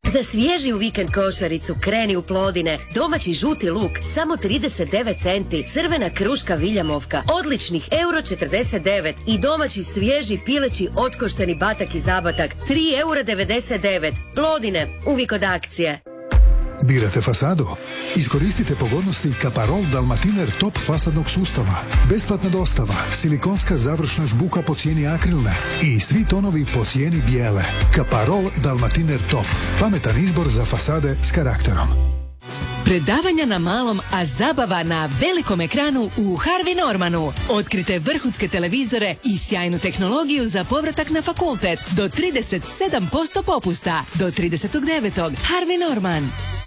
Za svježiju vikend košaricu kreni u Plodine. Domaći žuti luk samo 39 centi. Crvena kruška Viljamovka odličnih €49 i domaći svježi pileći otkošteni batak i zabatak €3,99. Plodine, uvijek od akcije. Birate fasadu? Iskoristite pogodnosti Kaparol Dalmatiner Top fasadnog sustava. Besplatna dostava, silikonska završna žbuka po cijeni akrilne i svi tonovi po cijeni bijele. Kaparol Dalmatiner Top. Pametan izbor za fasade s karakterom. Predavanja na malom, a zabava na velikom ekranu u Harvey Normanu. Otkrite vrhunske televizore i sjajnu tehnologiju za povratak na fakultet. Do 37% popusta. Do 30.9. Harvey Norman.